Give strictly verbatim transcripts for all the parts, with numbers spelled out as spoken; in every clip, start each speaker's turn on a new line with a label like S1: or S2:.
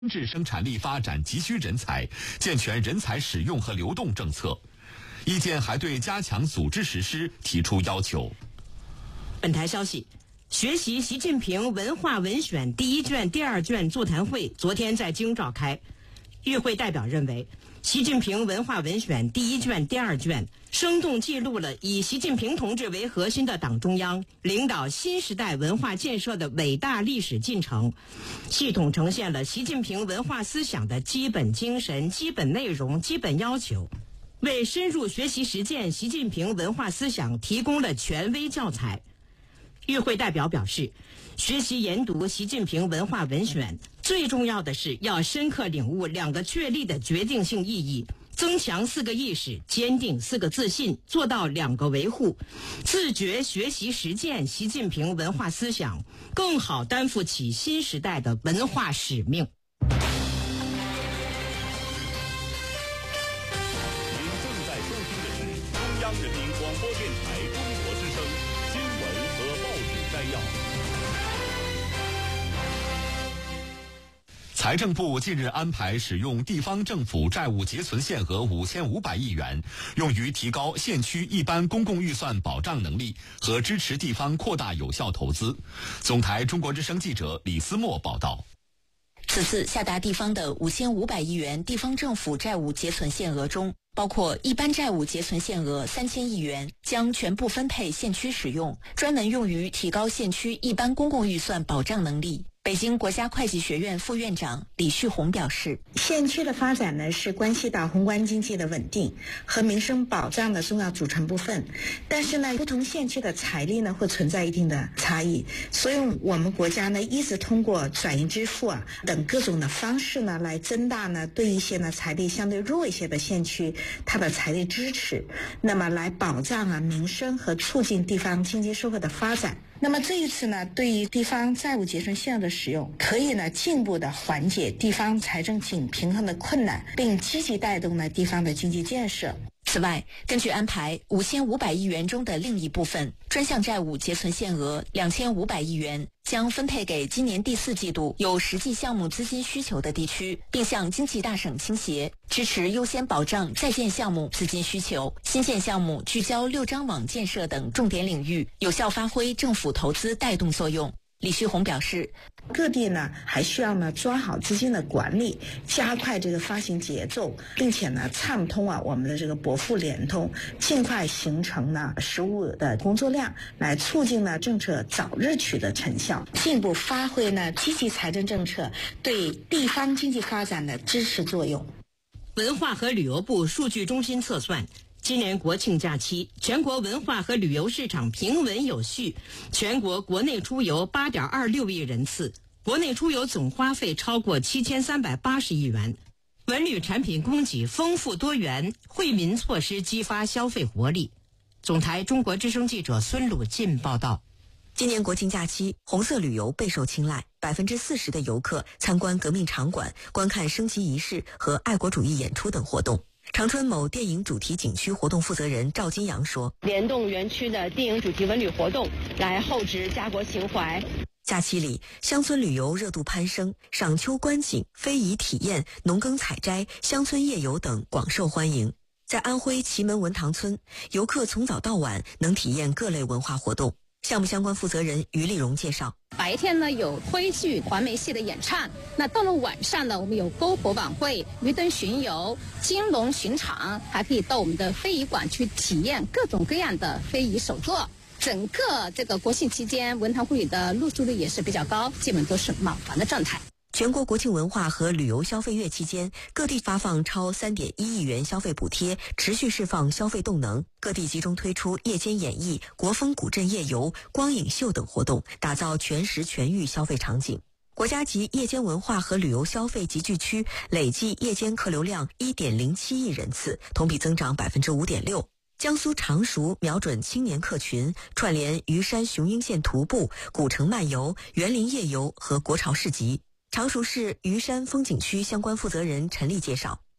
S1: 制生产力发展急需人才，健全人才使用和流动政策。意见还对加强组织实施提出要求。
S2: 本台消息，学习习近平文化文选第一卷、第二卷座谈会昨天在京召开。与会代表认为，习近平文化文选第一卷、第二卷生动记录了以习近平同志为核心的党中央领导新时代文化建设的伟大历史进程，系统呈现了习近平文化思想的基本精神、基本内容、基本要求，为深入学习实践习近平文化思想提供了权威教材。与会代表表示，学习研读习近平文化文选，最重要的是要深刻领悟两个确立的决定性意义，增强四个意识，坚定四个自信，做到两个维护，自觉学习实践习近平文化思想，更好担负起新时代的文化使命。
S3: 您正在收听的是中央人民广播电台中国之声新闻和报纸摘要。
S1: 财政部近日安排使用地方政府债务结存限额五千五百亿元，用于提高县区一般公共预算保障能力和支持地方扩大有效投资。总台中国之声记者李思墨报道。
S4: 此次下达地方的五千五百亿元地方政府债务结存限额中，包括一般债务结存限额三千亿元，将全部分配县区使用，专门用于提高县区一般公共预算保障能力。北京国家会计学院副院长李旭红表示，
S5: 县区的发展呢，是关系到宏观经济的稳定和民生保障的重要组成部分。但是呢，不同县区的财力呢，会存在一定的差异。所以我们国家呢，一直通过转移支付啊等各种的方式呢，来增大呢对一些呢财力相对弱一些的县区它的财力支持，那么来保障啊民生和促进地方经济社会的发展。那么这一次呢，对于地方债务结存限额的使用，可以呢进一步的缓解地方财政紧平衡的困难，并积极带动呢地方的经济建设。
S4: 此外，根据安排，五千五百亿元中的另一部分专项债务结存限额两千五百亿元将分配给今年第四季度有实际项目资金需求的地区，并向经济大省倾斜，支持优先保障在建项目资金需求，新建项目聚焦六张网建设等重点领域，有效发挥政府投资带动作用。李旭红表示，
S5: 各地呢还需要呢抓好资金的管理，加快这个发行节奏，并且呢畅通啊我们的这个拨付联通，尽快形成呢实务的工作量，来促进呢政策早日取得成效，进一步发挥呢积极财政政策对地方经济发展的支持作用。
S2: 文化和旅游部数据中心测算，今年国庆假期，全国文化和旅游市场平稳有序，全国国内出游 八点二六亿人次，国内出游总花费超过七千三百八十亿元。文旅产品供给丰富多元，惠民措施激发消费活力。总台中国之声记者孙鲁进报道。
S4: 今年国庆假期，红色旅游备受青睐，百分之四十的游客参观革命场馆，观看升旗仪式和爱国主义演出等活动。长春某电影主题景区活动负责人赵金阳说，
S6: 联动园区的电影主题文旅活动，来厚植家国情怀。
S4: 假期里，乡村旅游热度攀升，赏秋观景、非遗体验、农耕采摘、乡村夜游等广受欢迎。在安徽祁门文塘村，游客从早到晚能体验各类文化活动。项目相关负责人于丽荣介绍，
S7: 白天呢有徽剧、环梅戏的演唱，那到了晚上呢，我们有篝火晚会、鱼灯巡游、金龙巡场，还可以到我们的非遗馆去体验各种各样的非遗手作。整个这个国庆期间，文塘会旅的入住率也是比较高，基本都是满房的状态。
S4: 全国国庆文化和旅游消费月期间，各地发放超 三点一亿元消费补贴，持续释放消费动能。各地集中推出夜间演艺、国风古镇夜游、光影秀等活动，打造全时全域消费场景。国家级夜间文化和旅游消费集聚区累计夜间客流量 一点零七亿人次，同比增长 百分之五点六。江苏常熟瞄准青年客群，串联虞山雄鹰县徒步、古城漫游、园林夜游和国潮市集。常熟市虞山风景区相关负责人陈丽介绍，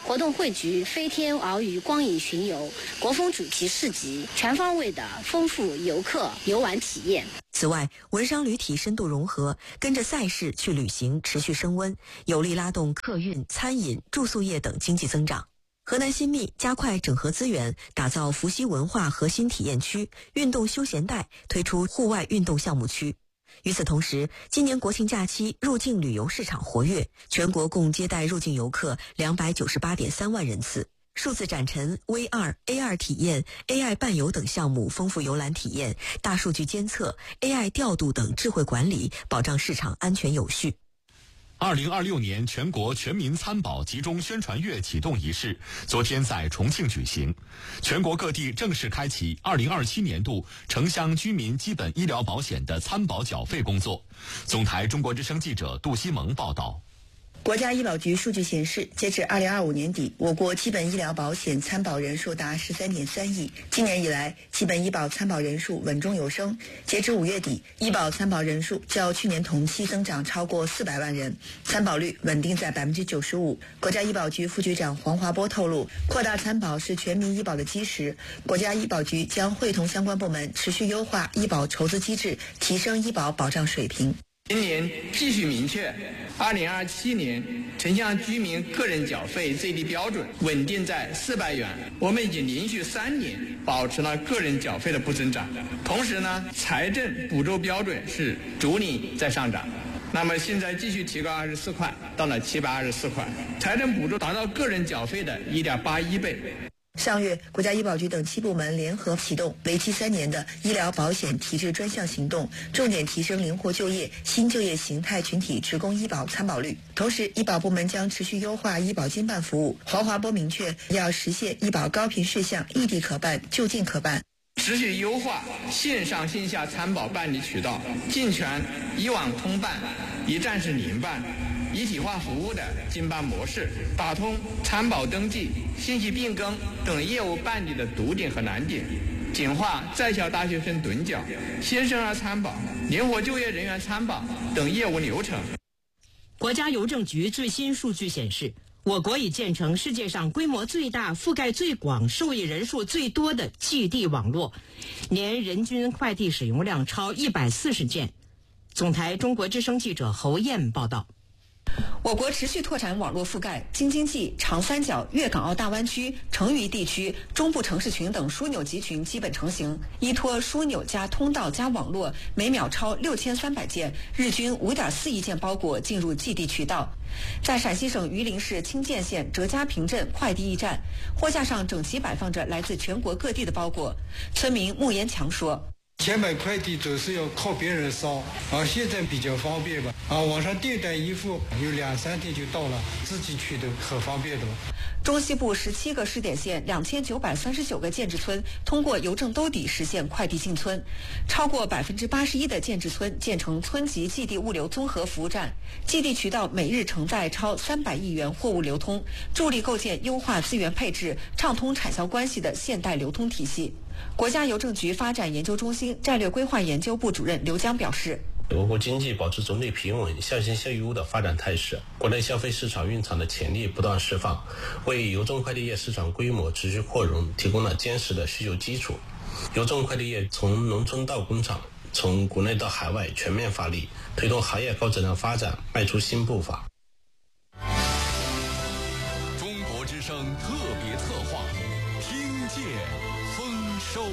S7: 活动汇聚飞天鳌鱼光影巡游、国风主题市集，全方位的丰富游客游玩体验。
S4: 此外，文商旅体深度融合，跟着赛事去旅行持续升温，有力拉动客运、餐饮、住宿业等经济增长。河南新密加快整合资源，打造伏羲文化核心体验区、运动休闲带，推出户外运动项目区。与此同时，今年国庆假期入境旅游市场活跃，全国共接待入境游客两百九十八点三万人次。数字展陈、V R、A R 体验、A I 伴游等项目丰富游览体验，大数据监测、A I 调度等智慧管理，保障市场安全有序。
S1: 二零二六年全国全民参保集中宣传月启动仪式昨天在重庆举行，全国各地正式开启二零二七年度城乡居民基本医疗保险的参保缴费工作。总台中国之声记者杜西蒙报道。
S5: 国家医保局数据显示，截至二零二五年底，我国基本医疗保险参保人数达十三点三亿。今年以来，基本医保参保人数稳中有升。截至五月底，医保参保人数较去年同期增长超过四百万人，参保率稳定在百分之九十五。国家医保局副局长黄华波透露，扩大参保是全民医保的基石。国家医保局将会同相关部门持续优化医保筹资机制，提升医保保障水平。
S8: 今年继续明确，二零二七年城乡居民个人缴费最低标准稳定在四百元。我们已经连续三年保持了个人缴费的不增长，同时呢，财政补助标准是逐年在上涨。那么现在继续提高二十四块，到了七百二十四块，财政补助达到个人缴费的一点八一倍。
S5: 上月，国家医保局等七部门联合启动为期三年的医疗保险体制专项行动，重点提升灵活就业、新就业形态群体职工医保参保率。同时，医保部门将持续优化医保经办服务。黄华波明确，要实现医保高频事项异地可办、就近可办。
S8: 持续优化线上线下参保办理渠道，健全以网通办、一站式联办、一体化服务的经办模式，打通参保登记、信息变更等业务办理的堵点和难点，简化在校大学生趸缴、新生儿参保、灵活就业人员参保等业务流程。
S2: 国家邮政局最新数据显示，我国已建成世界上规模最大、覆盖最广、受益人数最多的寄递网络，年人均快递使用量超一百四十件。总台中国之声记者侯燕报道。
S4: 我国持续拓展网络覆盖，京津冀、长三角、粤港澳大湾区、成渝地区、中部城市群等枢纽集群基本成型。依托枢纽加通道加网络，每秒超六千三百件，日均五点四亿件包裹进入寄递渠道。在陕西省榆林市清涧县哲家坪镇快递驿站，货架上整齐摆放着来自全国各地的包裹。村民穆延强说：
S9: 前买快递总是要靠别人捎啊，现在比较方便吧啊，网上订单衣服有两三天就到了，自己去的很方便的。
S4: 中西部十七个试点县两千九百三十九个建制村通过邮政兜底实现快递进村，超过百分之八十一的建制村建成村级寄递物流综合服务站，寄递渠道每日承载超三百亿元货物流通，助力构建优化资源配置、畅通产销关系的现代流通体系。国家邮政局发展研究中心战略规划研究部主任刘江表示，
S10: 我国经济保持总体平稳、向新向优的发展态势，国内消费市场蕴藏的潜力不断释放，为邮政快递业市场规模持续扩容提供了坚实的需求基础。邮政快递业从农村到工厂，从国内到海外全面发力，推动行业高质量发展迈出新步伐。
S3: 中国之声特别策划，听见丰收。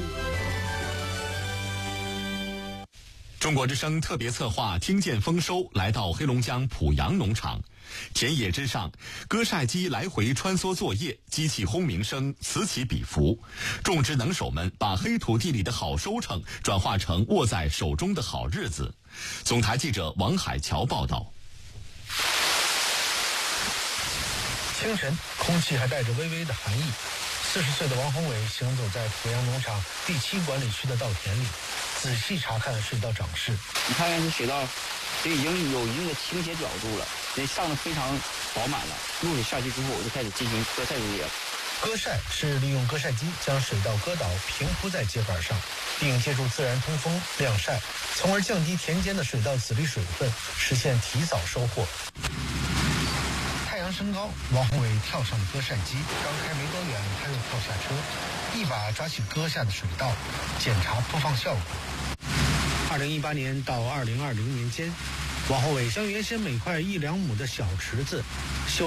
S1: 中国之声特别策划听见丰收来到黑龙江濮阳农场，田野之上，割晒机来回穿梭作业，机器轰鸣声此起彼伏，种植能手们把黑土地里的好收成转化成握在手中的好日子。总台记者王海桥报道。
S11: 清晨，空气还带着微微的寒意。四十岁的王宏伟行走在濮阳农场第七管理区的稻田里，仔细查看水稻长势。
S12: 你看看这水稻，这已经有一定的倾斜角度了，这上的非常饱满了。露水下去之后，我就开始进行割晒作业了。
S11: 割晒是利用割晒机将水稻割倒平铺在秸秆上，并借助自然通风晾晒，从而降低田间的水稻籽粒水分，实现提早收获。太阳升高，王宏伟跳上了割扇机，刚开没多远，他又跳下车，一把抓起割下的水稻，检查播放效果。二零一八年到二零二零年间，王宏伟将原先每块一两亩的小池子修